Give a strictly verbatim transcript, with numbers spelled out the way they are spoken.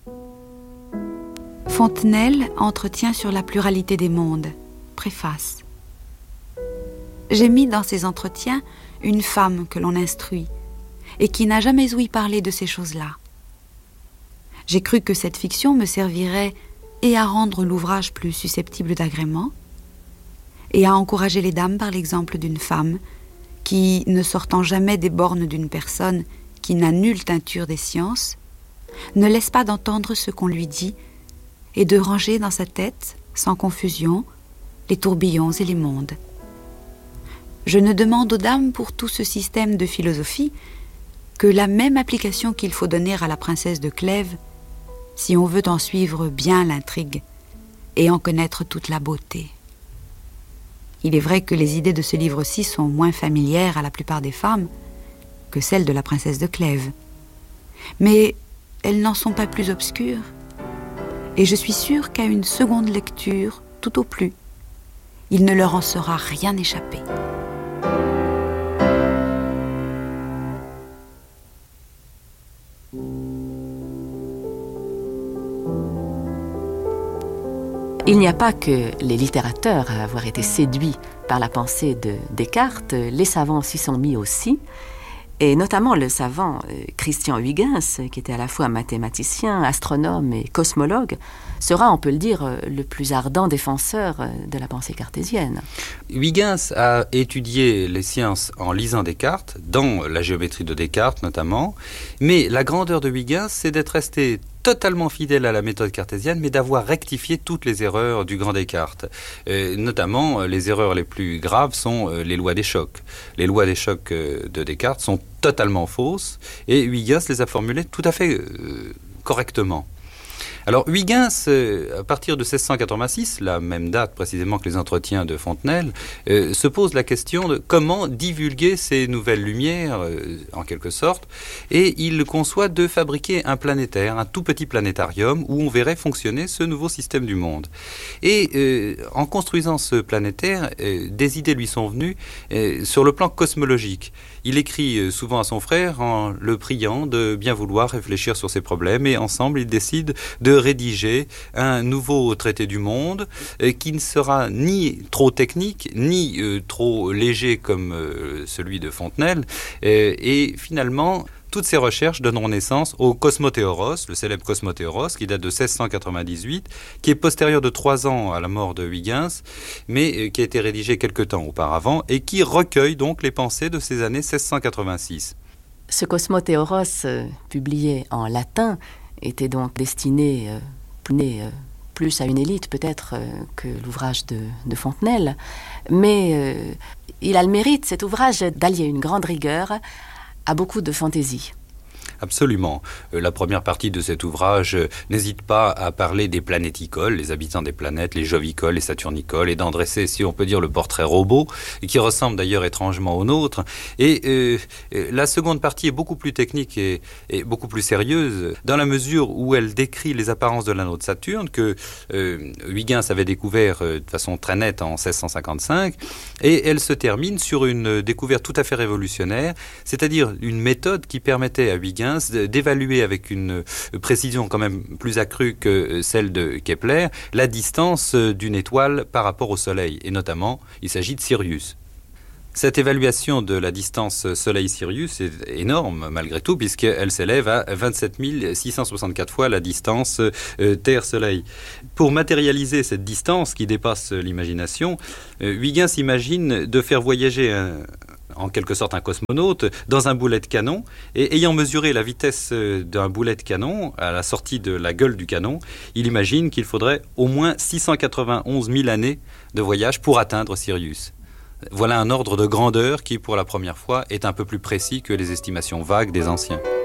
Fontenelle, Entretien sur la pluralité des mondes. Préface. J'ai mis dans ces entretiens une femme que l'on instruit et qui n'a jamais ouï parler de ces choses-là. J'ai cru que cette fiction me servirait et à rendre l'ouvrage plus susceptible d'agrément et à encourager les dames par l'exemple d'une femme qui, ne sortant jamais des bornes d'une personne qui n'a nulle teinture des sciences, ne laisse pas d'entendre ce qu'on lui dit et de ranger dans sa tête, sans confusion, les tourbillons et les mondes. Je ne demande aux dames pour tout ce système de philosophie que la même application qu'il faut donner à la princesse de Clèves si on veut en suivre bien l'intrigue et en connaître toute la beauté. Il est vrai que les idées de ce livre-ci sont moins familières à la plupart des femmes que celles de la princesse de Clèves. Mais elles n'en sont pas plus obscures, et je suis sûre qu'à une seconde lecture, tout au plus, il ne leur en sera rien échappé. Il n'y a pas que les littérateurs à avoir été séduits par la pensée de Descartes, les savants s'y sont mis aussi, et notamment le savant Christian Huygens, qui était à la fois mathématicien, astronome et cosmologue, sera, on peut le dire, le plus ardent défenseur de la pensée cartésienne. Huygens a étudié les sciences en lisant Descartes, dans la géométrie de Descartes notamment, mais la grandeur de Huygens, c'est d'être resté totalement fidèle à la méthode cartésienne, mais d'avoir rectifié toutes les erreurs du grand Descartes. Euh, notamment, les erreurs les plus graves sont euh, les lois des chocs. Les lois des chocs euh, de Descartes sont totalement fausses, et Huygens les a formulées tout à fait euh, correctement. Alors Huygens, euh, à partir de seize cent quatre-vingt-six, la même date précisément que les entretiens de Fontenelle, euh, se pose la question de comment divulguer ces nouvelles lumières, euh, en quelque sorte, et il conçoit de fabriquer un planétaire, un tout petit planétarium où on verrait fonctionner ce nouveau système du monde. Et euh, en construisant ce planétaire, euh, des idées lui sont venues euh, sur le plan cosmologique. Il écrit souvent à son frère en le priant de bien vouloir réfléchir sur ses problèmes, et ensemble ils décident de rédiger un nouveau traité du monde euh, qui ne sera ni trop technique ni euh, trop léger comme euh, celui de Fontenelle, euh, et finalement toutes ces recherches donneront naissance au Cosmothéoros, le célèbre Cosmothéoros, qui date de seize cent quatre-vingt-dix-huit, qui est postérieur de trois ans à la mort de Huygens, mais qui a été rédigé quelque temps auparavant, et qui recueille donc les pensées de ces années seize cent quatre-vingt-six. Ce Cosmothéoros, euh, publié en latin, était donc destiné euh, plus, euh, plus à une élite peut-être euh, que l'ouvrage de, de Fontenelle, mais euh, il a le mérite, cet ouvrage, d'allier une grande rigueur à beaucoup de fantaisie. Absolument. La première partie de cet ouvrage n'hésite pas à parler des planéticoles, les habitants des planètes, les jovicoles, les saturnicoles, et d'en dresser, si on peut dire, le portrait robot, qui ressemble d'ailleurs étrangement au nôtre. Et euh, la seconde partie est beaucoup plus technique et, et beaucoup plus sérieuse, dans la mesure où elle décrit les apparences de l'anneau de Saturne, que euh, Huygens avait découvert euh, de façon très nette en seize cent cinquante-cinq, et elle se termine sur une découverte tout à fait révolutionnaire, c'est-à-dire une méthode qui permettait à Huygens d'évaluer avec une précision quand même plus accrue que celle de Kepler la distance d'une étoile par rapport au Soleil, et notamment il s'agit de Sirius. Cette évaluation de la distance Soleil-Sirius est énorme malgré tout, puisqu'elle s'élève à vingt-sept mille six cent soixante-quatre fois la distance euh, Terre-Soleil. Pour matérialiser cette distance qui dépasse l'imagination, euh, Huygens imagine de faire voyager un en quelque sorte un cosmonaute, dans un boulet de canon, et ayant mesuré la vitesse d'un boulet de canon à la sortie de la gueule du canon, il imagine qu'il faudrait au moins six cent quatre-vingt-onze mille années de voyage pour atteindre Sirius. Voilà un ordre de grandeur qui, pour la première fois, est un peu plus précis que les estimations vagues des anciens.